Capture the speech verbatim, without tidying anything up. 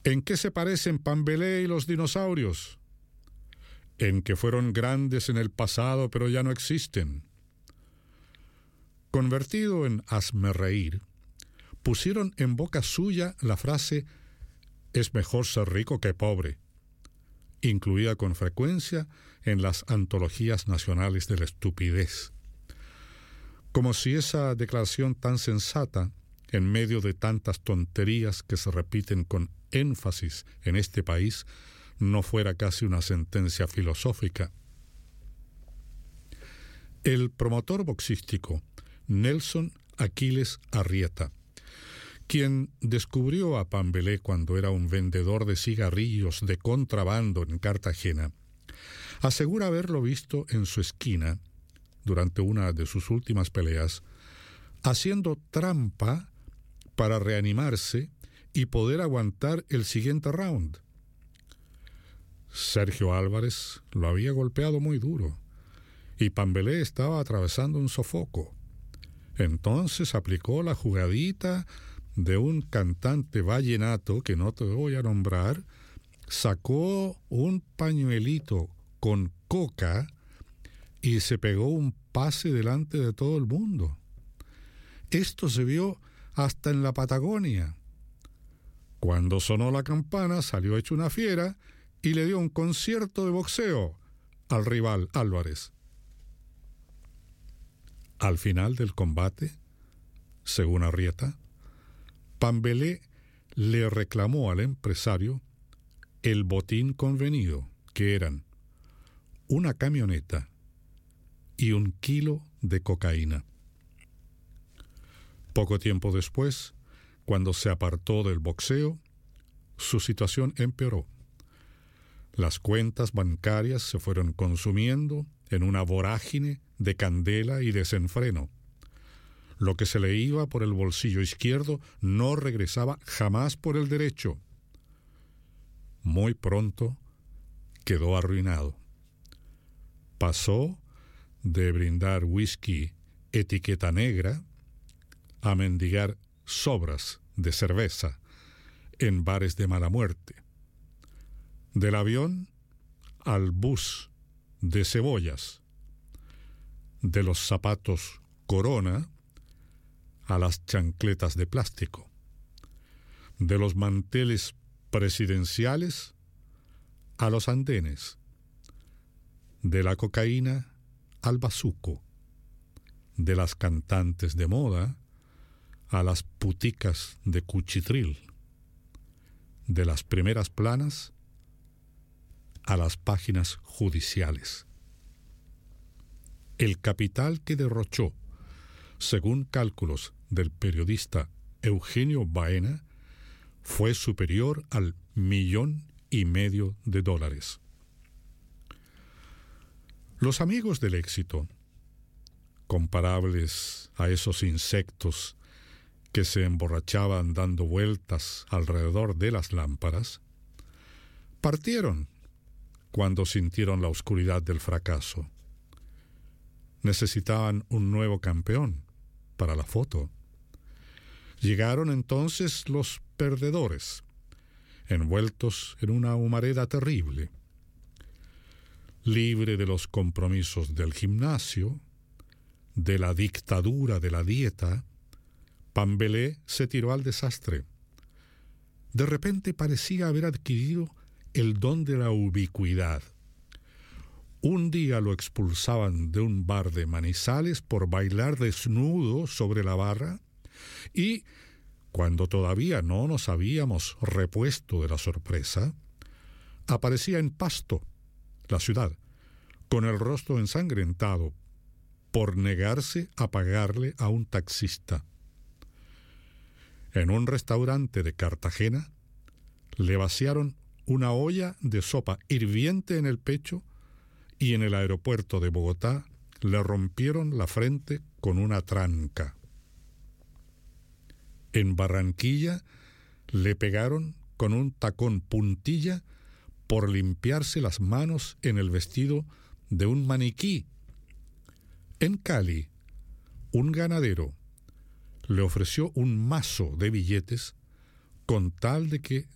¿En qué se parecen Pambelé y los dinosaurios? En que fueron grandes en el pasado, pero ya no existen. Convertido en hazmerreír, pusieron en boca suya la frase «es mejor ser rico que pobre», incluida con frecuencia en las antologías nacionales de la estupidez. Como si esa declaración tan sensata, en medio de tantas tonterías que se repiten con énfasis en este país, no fuera casi una sentencia filosófica. El promotor boxístico Nelson Aquiles Arrieta, quien descubrió a Pambelé cuando era un vendedor de cigarrillos de contrabando en Cartagena, asegura haberlo visto en su esquina, durante una de sus últimas peleas, haciendo trampa para reanimarse y poder aguantar el siguiente round. Sergio Álvarez lo había golpeado muy duro y Pambelé estaba atravesando un sofoco. Entonces aplicó la jugadita de un cantante vallenato que no te voy a nombrar, sacó un pañuelito con coca y se pegó un pase delante de todo el mundo. Esto se vio hasta en la Patagonia. Cuando sonó la campana, salió hecho una fiera y le dio un concierto de boxeo al rival Álvarez. Al final del combate, según Arrieta, Pambelé le reclamó al empresario el botín convenido, que eran una camioneta y un kilo de cocaína. Poco tiempo después, cuando se apartó del boxeo, su situación empeoró. Las cuentas bancarias se fueron consumiendo en una vorágine de candela y desenfreno. Lo que se le iba por el bolsillo izquierdo no regresaba jamás por el derecho. Muy pronto quedó arruinado. Pasó de brindar whisky etiqueta negra a mendigar sobras de cerveza en bares de mala muerte. Del avión al bus de cebollas, de los zapatos Corona a las chancletas de plástico, de los manteles presidenciales a los andenes, de la cocaína al bazuco, de las cantantes de moda a las puticas de cuchitril, de las primeras planas a las páginas judiciales. El capital que derrochó, según cálculos del periodista Eugenio Baena, fue superior al millón y medio de dólares. Los amigos del éxito, comparables a esos insectos que se emborrachaban dando vueltas alrededor de las lámparas, partieron cuando sintieron la oscuridad del fracaso. Necesitaban un nuevo campeón para la foto. Llegaron entonces los perdedores, envueltos en una humareda terrible. Libre de los compromisos del gimnasio, de la dictadura de la dieta, Pambelé se tiró al desastre. De repente parecía haber adquirido el don de la ubicuidad. Un día lo expulsaban de un bar de Manizales por bailar desnudo sobre la barra y, cuando todavía no nos habíamos repuesto de la sorpresa, aparecía en Pasto, la ciudad, con el rostro ensangrentado por negarse a pagarle a un taxista. En un restaurante de Cartagena le vaciaron una olla de sopa hirviente en el pecho y en el aeropuerto de Bogotá le rompieron la frente con una tranca. En Barranquilla le pegaron con un tacón puntilla por limpiarse las manos en el vestido de un maniquí. En Cali, un ganadero le ofreció un mazo de billetes con tal de que